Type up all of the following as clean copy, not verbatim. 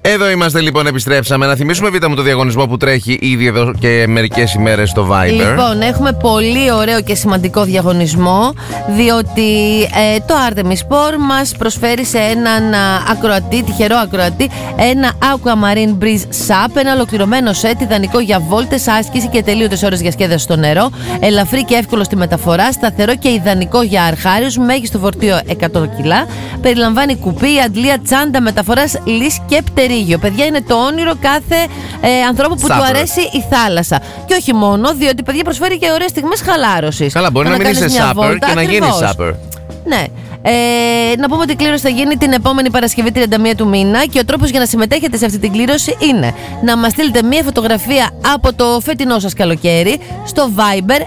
Εδώ είμαστε λοιπόν, επιστρέψαμε. Να θυμίσουμε Β' μου το διαγωνισμό που τρέχει ήδη εδώ και μερικές ημέρες στο Viber. Λοιπόν, έχουμε πολύ ωραίο και σημαντικό διαγωνισμό, διότι το Artemis Sport μας προσφέρει σε έναν ακροατή, τυχερό ακροατή, ένα Aquamarine Breeze SUP, ένα ολοκληρωμένο σετ ιδανικό για βόλτες, άσκηση και τελείωτες ώρες για σκέδαση στο νερό, ελαφρύ και εύκολο στη μεταφορά, σταθερό και ιδανικό για αρχάριους, μέγιστο φορτίο 100 κιλά, περιλαμβάνει κουπί, αντλία, τσάντα μεταφοράς, λύς και πτερίγιο. Παιδιά, είναι το όνειρο κάθε ανθρώπου που του αρέσει η θάλασσα. Και όχι μόνο, διότι παιδιά προσφέρει και ωραίες στιγμές χαλάρωσης. Καλά, μπορεί να μην είσαι σάπερ και να γίνει σάπερ. Ναι. Να πούμε ότι η κλήρωση θα γίνει την επόμενη Παρασκευή 31 του μήνα και ο τρόπος για να συμμετέχετε σε αυτή την κλήρωση είναι να μας στείλετε μία φωτογραφία από το φετινό σας καλοκαίρι στο Viber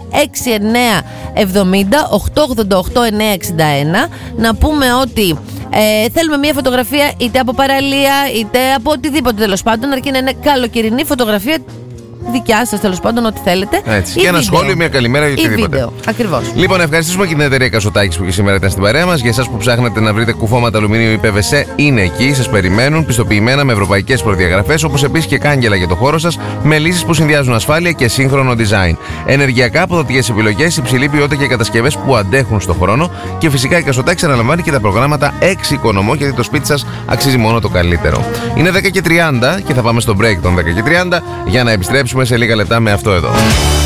6970 888 961. Να πούμε ότι θέλουμε μία φωτογραφία είτε από παραλία είτε από οτιδήποτε τέλος πάντων, αρκεί να είναι καλοκαιρινή φωτογραφία δικιά σας, τέλος πάντων, ό,τι θέλετε. Έτσι. Και ένα σχόλιο, μια καλημέρα ή οτιδήποτε. Ακριβώς. Λοιπόν, ευχαριστήσουμε και την εταιρεία Κασοτάκης που και σήμερα ήταν στην παρέα μας. Για εσάς που ψάχνετε να βρείτε κουφώματα αλουμινίου ή PVC, είναι εκεί, σας περιμένουν, πιστοποιημένα με ευρωπαϊκές προδιαγραφές, όπως επίσης και κάγκελα για το χώρο σας, με λύσεις που συνδυάζουν ασφάλεια και σύγχρονο design. Ενεργειακά αποδοτικές επιλογές, υψηλή ποιότητα και κατασκευές που αντέχουν στον χρόνο. Και φυσικά η Κασοτάκης αναλαμβάνει και τα προγράμματα εξοικονομώ, γιατί το σπίτι σας αξίζει μόνο το καλύτερο. Είναι 10:30 και θα πάμε στο break των 10:30 για να επιστρέψουμε σε λίγα λεπτά με αυτό εδώ.